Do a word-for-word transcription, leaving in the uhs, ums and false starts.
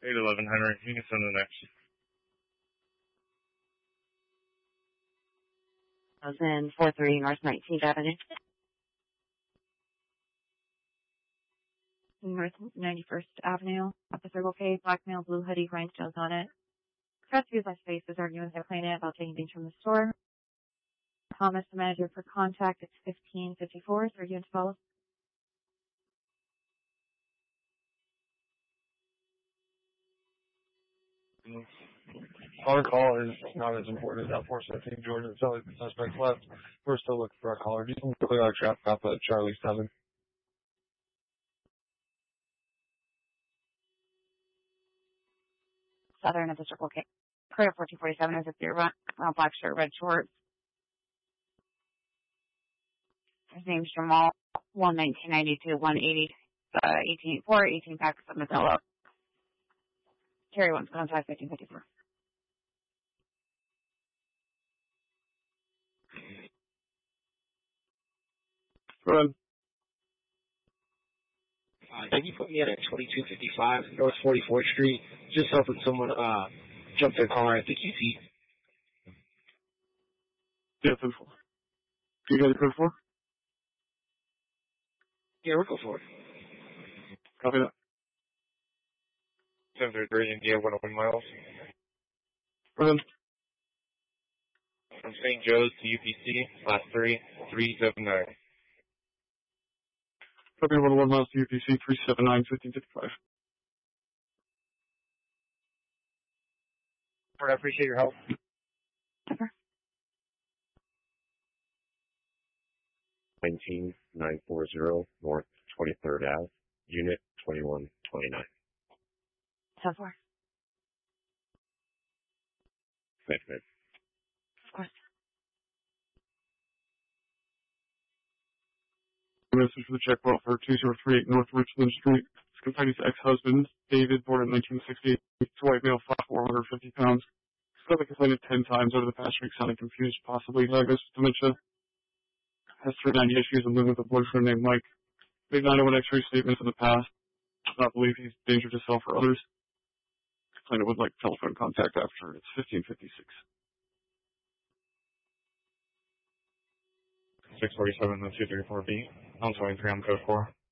eight eleven Henry. You can send the next. I was in four three North nineteenth Avenue. North ninety-first Avenue, Officer Bouquet, black male, blue hoodie, rhinestones on it. Press views my space is arguing with their plaintiff about taking things from the store. Thomas, the manager for contact, it's fifteen fifty-four, third unit follow. Our call is not as important as that four seventeen Georgia. It's only the suspect left. We're still looking for our caller. Just clear our trap up at Charlie seven. Southern of District Bouquet. Prayer fourteen forty-seven is a beer run, uh, black shirt, red shorts. His name's Jamal, one nineteen ninety-two, one eighty, uh, eighteen four, eighteen packs of Modelo. Carry one, contact fifteen fifty-four. Run. Uh, can you put me at twenty-two fifty-five North forty-fourth Street? Just helping someone uh, jump their car at the Q T. Yeah, ten four. You got it, ten four? Yeah, we'll go for it. Copy that. ten thirty-three India, one oh one miles. Run. From Saint Joe's to U P C, class three, three seven nine. Copy one oh one miles to U P C, three seven nine, fifteen fifty-five. I appreciate your help. Okay. nineteen nine forty North twenty-third Ave, Unit twenty-one twenty-nine. ten four. Thanks, man. Of course. Message for the check vault for two zero three eight North Richland Street. Kentucky's ex-husband, David, born in nineteen sixty-eight, white male, five four, one hundred fifty pounds. He's been complained ten times over the past week, sounding confused, possibly diagnosed with dementia. Has three ninety issues and living with a boyfriend named Mike. Made nine oh one X-ray statements in the past. Does not believe he's a danger to self or others. Complainant would like telephone contact after. It's fifteen fifty-six. six forty-seven, two thirty-four B. I'm twenty-three, I'm code four.